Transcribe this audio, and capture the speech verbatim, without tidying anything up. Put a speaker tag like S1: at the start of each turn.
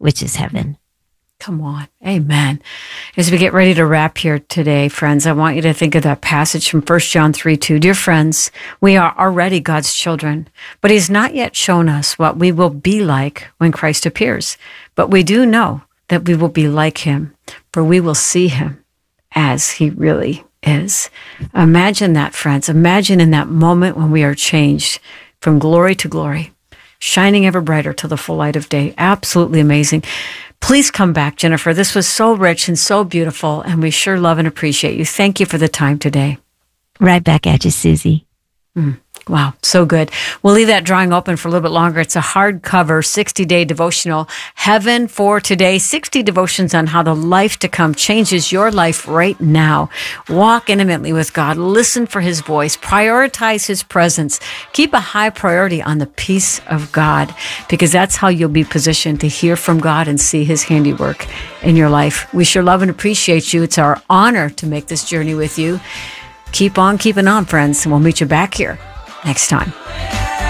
S1: which is heaven.
S2: Come on. Amen. As we get ready to wrap here today, friends, I want you to think of that passage from First John three two. Dear friends, we are already God's children, but he's not yet shown us what we will be like when Christ appears. But we do know that we will be like him, for we will see him as he really is. Imagine that, friends. Imagine in that moment when we are changed from glory to glory, shining ever brighter to the full light of day. Absolutely amazing. Please come back, Jennifer. This was so rich and so beautiful, and we sure love and appreciate you. Thank you for the time today.
S1: Right back at you, Susie.
S2: Mm. Wow, so good. We'll leave that drawing open for a little bit longer. It's a hardcover sixty-day devotional, Heaven for Today, sixty devotions on how the life to come changes your life right now. Walk intimately with God. Listen for his voice. Prioritize his presence. Keep a high priority on the peace of God, because that's how you'll be positioned to hear from God and see his handiwork in your life. We sure love and appreciate you. It's our honor to make this journey with you. Keep on keeping on, friends, and we'll meet you back here next time.